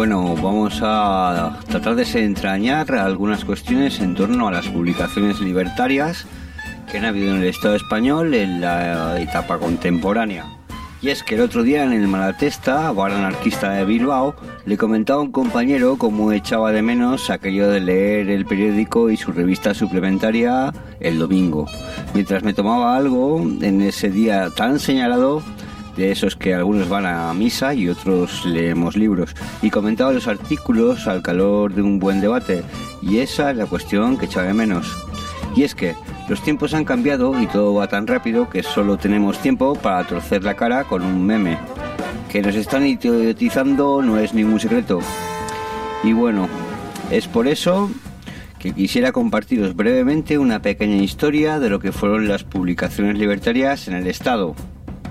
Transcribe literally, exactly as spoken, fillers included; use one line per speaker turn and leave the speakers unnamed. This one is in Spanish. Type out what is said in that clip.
Bueno, vamos a tratar de desentrañar algunas cuestiones en torno a las publicaciones libertarias que han habido en el Estado español en la etapa contemporánea. Y es que el otro día en el Malatesta, bar anarquista de Bilbao, le comentaba a un compañero cómo echaba de menos aquello de leer el periódico y su revista suplementaria el domingo, mientras me tomaba algo en ese día tan señalado, de esos que algunos van a misa y otros leemos libros, y comentaba los artículos al calor de un buen debate, y esa es la cuestión que echaba de menos. Y es que los tiempos han cambiado y todo va tan rápido que solo tenemos tiempo para torcer la cara con un meme. Que nos están idiotizando no es ningún secreto. Y bueno, es por eso que quisiera compartiros brevemente una pequeña historia de lo que fueron las publicaciones libertarias en el Estado.